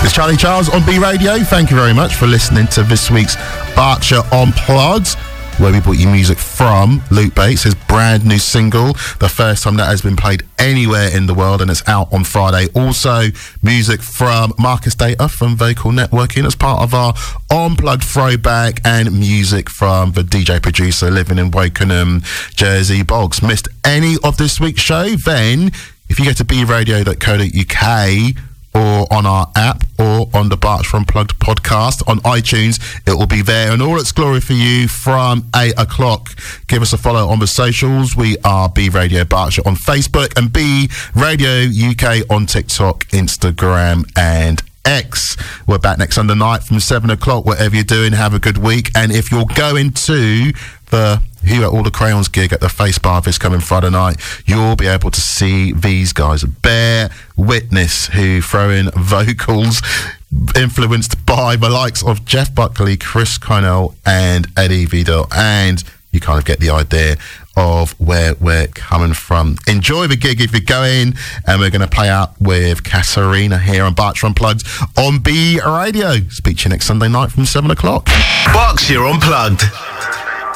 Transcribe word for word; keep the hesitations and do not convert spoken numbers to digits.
It's Charlie Charles on B Radio. Thank you very much for listening to this week's Berkshire Unplugged, where we brought you music from Luke Bates, his brand new single, the first time that has been played anywhere in the world, and it's out on Friday. Also, music from Marcus Data from Vocal Networking as part of our Unplugged throwback, and music from the D J producer living in Wokingham, Jersey, Boggs. Missed any of this week's show? Then, if you go to b radio dot co dot u k or on our app or on the Berkshire Unplugged podcast on iTunes, it will be there in all its glory for you from eight o'clock. Give us a follow on the socials. We are B Radio Berkshire on Facebook and B Radio U K on TikTok, Instagram and X. We're back next Sunday night from seven o'clock. Whatever you're doing, have a good week. And if you're going to the Here at All the Crayons gig at the Face Bar this coming Friday night, you'll be able to see these guys, Bear Witness, who throw in vocals influenced by the likes of Jeff Buckley, Chris Cornell and Eddie Vidal, and you kind of get the idea of where we're coming from. Enjoy the gig if you're going, and we're going to play out with Kasarina here on Berkshire Unplugged on B Radio. Speak to you next Sunday night from seven o'clock. Berkshire Unplugged.